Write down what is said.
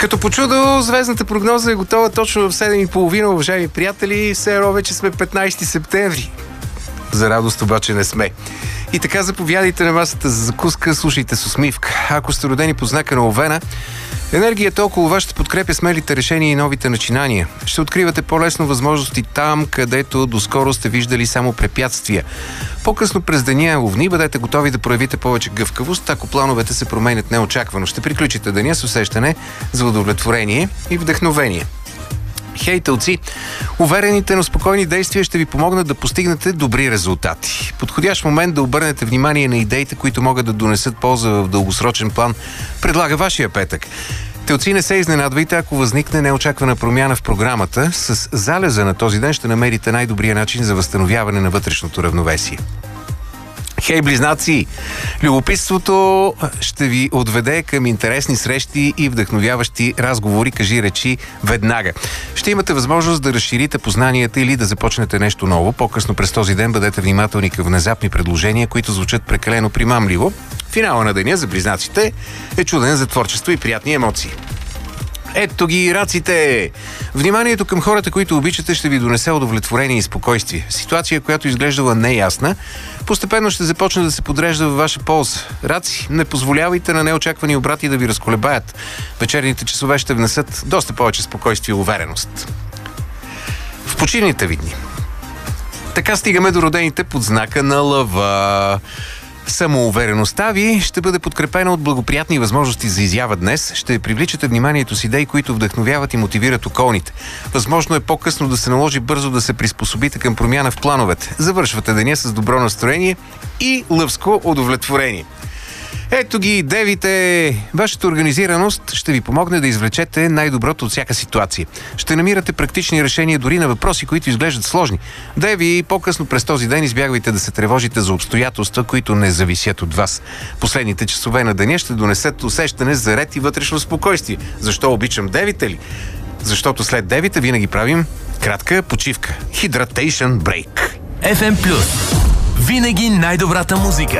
Като по чудо, звездната прогноза е готова точно в 7:30, уважаеми приятели. Все едно вече сме 15 септември. За радост обаче не сме. И така, заповядайте на масата за закуска, слушайте с усмивка. Ако сте родени по знака на Овена, енергията около вас ще подкрепя смелите решения и новите начинания. Ще откривате по-лесно възможности там, където доскоро сте виждали само препятствия. По-късно през деня, Овни, бъдете готови да проявите повече гъвкавост, ако плановете се променят неочаквано. Ще приключите деня с усещане за удовлетворение и вдъхновение. Хей, Телци! Уверените, но спокойни действия ще ви помогнат да постигнете добри резултати. Подходящ момент да обърнете внимание на идеите, които могат да донесат полза в дългосрочен план, предлага вашия петък. Телци, не се изненадвайте, ако възникне неочаквана промяна в програмата. С залеза на този ден ще намерите най-добрия начин за възстановяване на вътрешното равновесие. Хей, близнаци! Любопитството ще ви отведе към интересни срещи и вдъхновяващи разговори, кажи речи веднага. Ще имате възможност да разширите познанията или да започнете нещо ново. По-късно през този ден бъдете внимателни към внезапни предложения, които звучат прекалено примамливо. Финала на деня за близнаците е чуден за творчество и приятни емоции. Ето ги раците! Вниманието към хората, които обичате, ще ви донесе удовлетворение и спокойствие. Ситуация, която изглеждала неясна, постепенно ще започне да се подрежда във ваша полза. Раци, не позволявайте на неочаквани обрати да ви разколебаят. Вечерните часове ще внесат доста повече спокойствие и увереност. В почивните ви дни. Така стигаме до родените под знака на Лъва. Самоувереността ви ще бъде подкрепена от благоприятни възможности за изява днес. Ще привличате вниманието с идеи, които вдъхновяват и мотивират околните. Възможно е по-късно да се наложи бързо да се приспособите към промяна в плановете. Завършвате деня с добро настроение и лъвско удовлетворение. Ето ги, девите! Вашата организираност ще ви помогне да извлечете най-доброто от всяка ситуация. Ще намирате практични решения дори на въпроси, които изглеждат сложни. Деви, по-късно през този ден избягвайте да се тревожите за обстоятелства, които не зависят от вас. Последните часове на деня ще донесат усещане за ред и вътрешно спокойствие. Защо обичам девите ли? Защото след девите винаги правим кратка почивка. Hydration Break. FM+. Винаги най-добрата музика.